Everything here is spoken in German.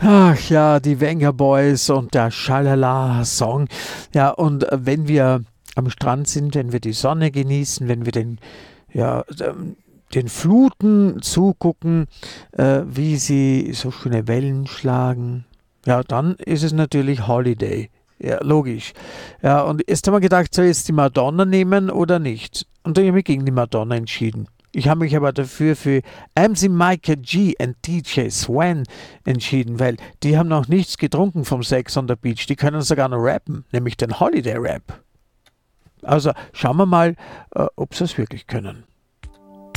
Ach ja, die Venga Boys und der Schalala-Song. Ja, und wenn wir am Strand sind, wenn wir die Sonne genießen, wenn wir den Fluten zugucken, wie sie so schöne Wellen schlagen, ja, dann ist es natürlich Holiday. Ja, logisch. Ja, und jetzt haben wir gedacht, soll ich jetzt die Madonna nehmen oder nicht? Und dann habe ich mich gegen die Madonna entschieden. Ich habe mich aber dafür für MC Micah G und DJ Swan entschieden, weil die haben noch nichts getrunken vom Sex on the Beach. Die können sogar noch rappen, nämlich den Holiday Rap. Also schauen wir mal, ob sie es wirklich können.